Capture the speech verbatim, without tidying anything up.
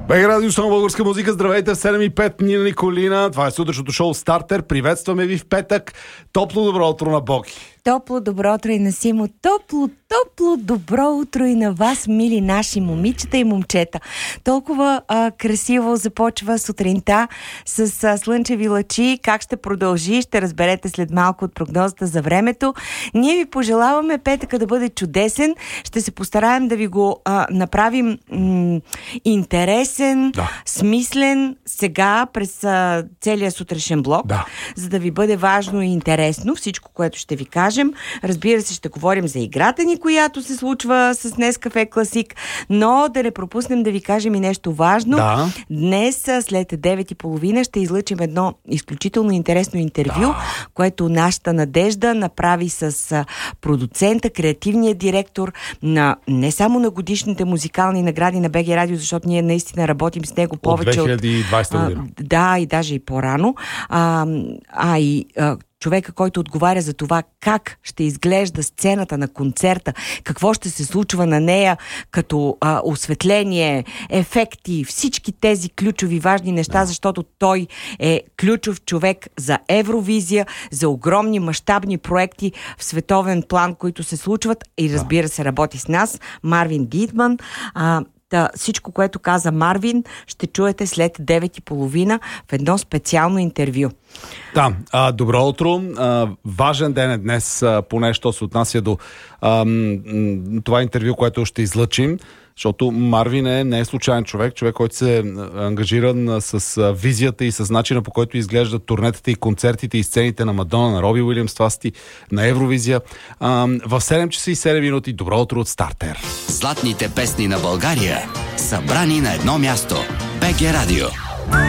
БГ Радио, само българска музика. Здравейте в седем и пет, Нина Николина. Това е сутрешното шоу Стартер. Приветстваме ви в петък. Топло добро утро на Боги. Топло добро утро и на Симо. Топло, топло добро утро и на вас, мили наши момичета и момчета. Толкова а, красиво започва сутринта с а, слънчеви лъчи. Как ще продължи, ще разберете след малко от прогнозата за времето. Ние ви пожелаваме петъка да бъде чудесен. Ще се постараем да ви го а, направим м- интересен, да. смислен сега през а, целия сутрешен блок, да. за да ви бъде важно и интересно всичко, което ще ви кажем. Разбира се, ще говорим за играта ни, която се случва с Нескафе Класик, но да не пропуснем да ви кажем и нещо важно. Да. Днес след девет и половина ще излъчим едно изключително интересно интервю, да. което нашата Надежда направи с продуцента, креативния директор на не само на годишните музикални награди на БГ Радио, защото ние наистина работим с него повече от две хиляди и двадесета година. Да, и даже и по-рано. А, а и а, човека, който отговаря за това как ще изглежда сцената на концерта, какво ще се случва на нея като а, осветление, ефекти, всички тези ключови важни неща, защото той е ключов човек за Евровизия, за огромни мащабни проекти в световен план, които се случват и разбира се работи с нас, Марвин Дидман. А, Та, всичко, което каза Марвин, ще чуете след девет и половина в едно специално интервю. Да, а, добро утро. А, важен ден е днес, а, поне що се отнася до а, м, това интервю, което ще излъчим, защото Марвин е, не е случайен човек, човек, който се е ангажиран с а, визията и с начина, по който изглеждат турнетата и концертите и сцените на Мадона, на Роби Уилямс, това сти, на Евровизия. А, в седем часа и седем минути. Добро утро от Стартер. Златните песни на България, събрани на едно място. БГ Радио.